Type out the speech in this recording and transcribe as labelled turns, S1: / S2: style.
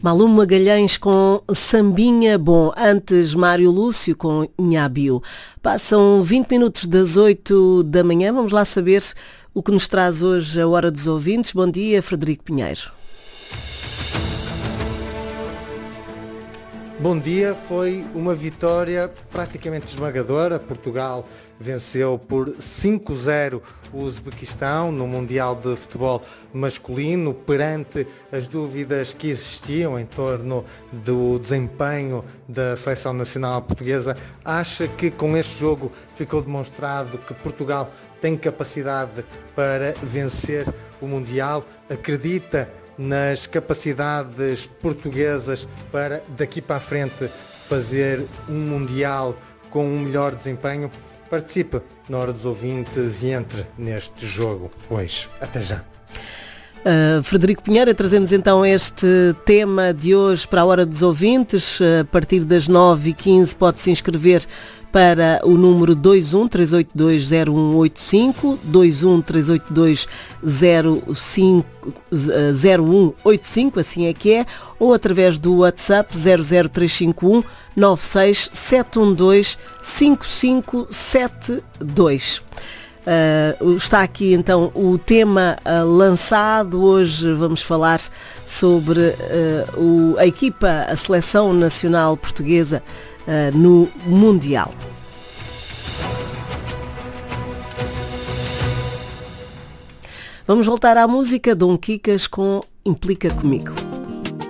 S1: Malu Magalhães com Sambinha Bom, antes Mário Lúcio com Nhábio. Passam 20 minutos das 8 da manhã, vamos lá saber o que nos traz hoje a Hora dos Ouvintes. Bom dia, Frederico Pinheiro.
S2: Bom dia, foi uma vitória praticamente esmagadora. Portugal venceu por 5-0 o Uzbequistão no Mundial de Futebol Masculino, perante as dúvidas que existiam em torno do desempenho da Seleção Nacional Portuguesa. Acha que com este jogo ficou demonstrado que Portugal tem capacidade para vencer o Mundial? Acredita nas capacidades portuguesas para daqui para a frente fazer um Mundial com um melhor desempenho? Participe na Hora dos Ouvintes e entre neste jogo hoje. Até já.
S1: Frederico Pinheiro, trazemos então este tema de hoje para a Hora dos Ouvintes. A partir das 9h15 pode-se inscrever para o número 21-382-0185, 21-382-0185, assim é que é, ou através do WhatsApp 00351 96 712 5572. Está aqui então o tema lançado. Hoje vamos falar sobre a equipa, a Seleção Nacional Portuguesa no Mundial. Vamos voltar à música. Dom Kikas com Implica Comigo.